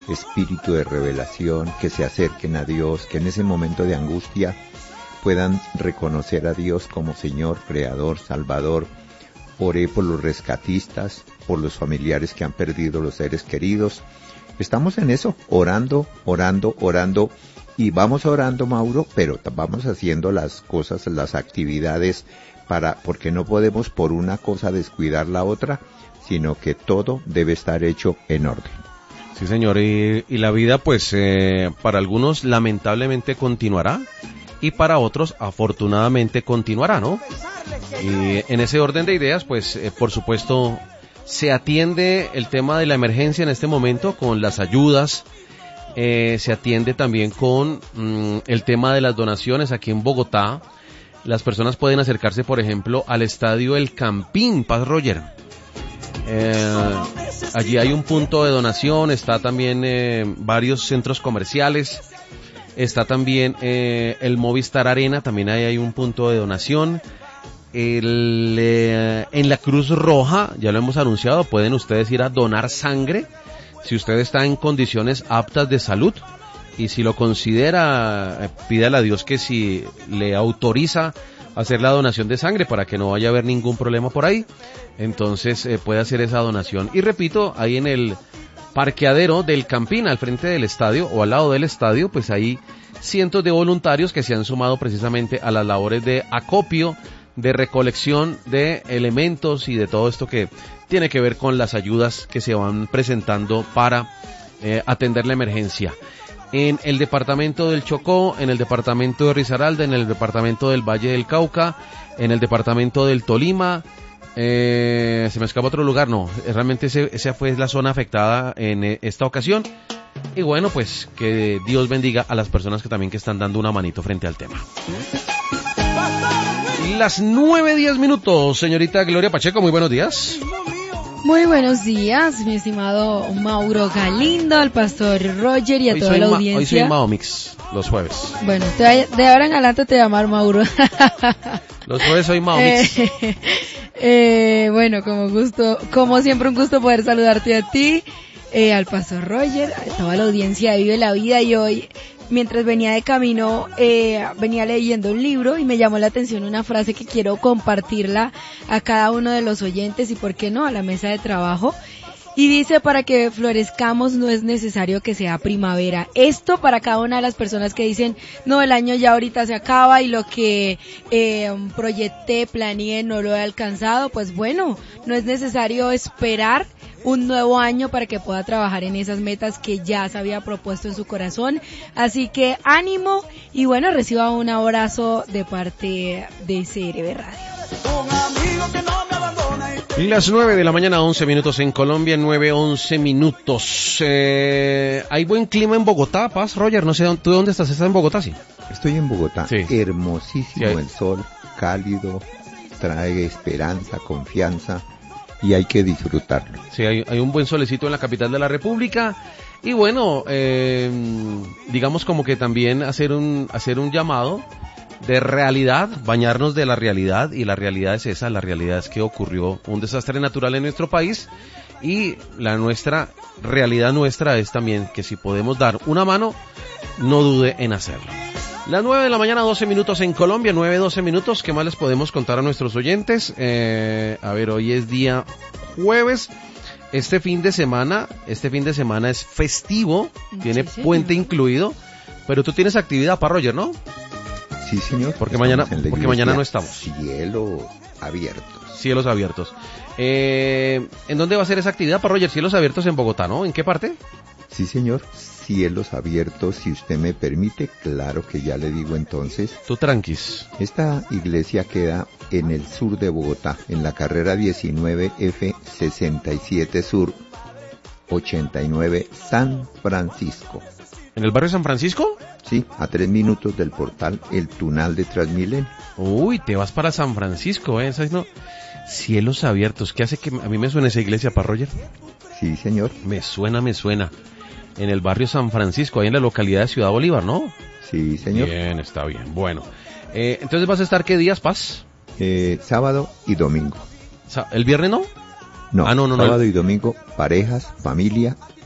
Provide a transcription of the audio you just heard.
espíritu de revelación, que se acerquen a Dios, que en ese momento de angustia puedan reconocer a Dios como Señor, Creador, Salvador. Oré por los rescatistas, por los familiares que han perdido los seres queridos. Estamos en eso, orando, y vamos orando, Mauro, pero vamos haciendo las cosas, las actividades, porque no podemos por una cosa descuidar la otra, sino que todo debe estar hecho en orden. Sí, señor, y la vida, pues, para algunos lamentablemente continuará, y para otros afortunadamente continuará, ¿no? Y en ese orden de ideas, pues, por supuesto, se atiende el tema de la emergencia en este momento con las ayudas, se atiende también con el tema de las donaciones aquí en Bogotá. Las personas pueden acercarse, por ejemplo, al estadio El Campín, Paz Roger. Allí hay un punto de donación, está también varios centros comerciales, está también el Movistar Arena, también ahí hay un punto de donación. En la Cruz Roja, ya lo hemos anunciado, pueden ustedes ir a donar sangre si usted está en condiciones aptas de salud, y si lo considera, pídale a Dios que si le autoriza hacer la donación de sangre para que no vaya a haber ningún problema por ahí, entonces puede hacer esa donación. Y repito, ahí en el parqueadero del Campín, al frente del estadio o al lado del estadio, pues hay cientos de voluntarios que se han sumado precisamente a las labores de acopio, de recolección de elementos y de todo esto que tiene que ver con las ayudas que se van presentando para atender la emergencia. En el departamento del Chocó, en el departamento de Risaralda, en el departamento del Valle del Cauca, en el departamento del Tolima, se me escapa otro lugar, no, realmente esa fue la zona afectada en esta ocasión. Y bueno, pues que Dios bendiga a las personas que también que están dando una manito frente al tema. Las 9:10, señorita Gloria Pacheco, muy buenos días. Muy buenos días, mi estimado Mauro Galindo, al pastor Roger y a toda la audiencia. Hoy soy Mao Mix, los jueves. Bueno, de ahora en adelante te voy a llamar Mauro. Los jueves soy Mao Mix. Bueno, como siempre un gusto poder saludarte a ti, al pastor Roger, a toda la audiencia de Vive la Vida. Y hoy, mientras venía de camino, venía leyendo un libro y me llamó la atención una frase que quiero compartirla a cada uno de los oyentes y, ¿por qué no?, a la mesa de trabajo. Y dice, para que florezcamos no es necesario que sea primavera. Esto para cada una de las personas que dicen, no, el año ya ahorita se acaba y lo que proyecté, planeé, no lo he alcanzado. Pues bueno, no es necesario esperar un nuevo año para que pueda trabajar en esas metas que ya se había propuesto en su corazón. Así que ánimo y bueno, reciba un abrazo de parte de CRB Radio. Las 9 de la mañana, 11 minutos en Colombia, 9:11. ¿Hay buen clima en Bogotá, Paz, Roger? No sé, ¿tú dónde estás? ¿Estás en Bogotá, sí? Estoy en Bogotá, sí. Hermosísimo, sí, el sol, cálido, trae esperanza, confianza, y hay que disfrutarlo. Sí, hay un buen solecito en la capital de la República, y bueno, digamos como que también hacer un llamado de realidad, bañarnos de la realidad, y la realidad es esa, la realidad es que ocurrió un desastre natural en nuestro país, y realidad nuestra es también que si podemos dar una mano, no dude en hacerlo. Las 9 de la mañana, 12 minutos en Colombia, 9:12 minutos, ¿qué más les podemos contar a nuestros oyentes? A ver, hoy es día jueves, este fin de semana es festivo, tiene puente incluido, pero tú tienes actividad para Roger, ¿no? Sí, señor. Porque mañana no estamos. Cielos abiertos. ¿En dónde va a ser esa actividad para Roger? Cielos abiertos en Bogotá, ¿no? ¿En qué parte? Sí, señor. Cielos abiertos, si usted me permite, claro que ya le digo entonces. Tú tranquis. Esta iglesia queda en el sur de Bogotá, en la carrera 19F67 Sur 89, San Francisco. ¿En el barrio San Francisco? Sí, a 3 minutos del portal El Tunal de Transmilenio. Uy, te vas para San Francisco, ¿eh? ¿Sabes, no? Cielos abiertos, ¿qué hace que a mí me suene esa iglesia, para Roger? Sí, señor. Me suena. En el barrio San Francisco, ahí en la localidad de Ciudad Bolívar, ¿no? Sí, señor. Bien, está bien. Bueno, entonces ¿vas a estar qué días, Paz? Sábado y domingo. ¿El viernes no? No, sábado y domingo, parejas, familia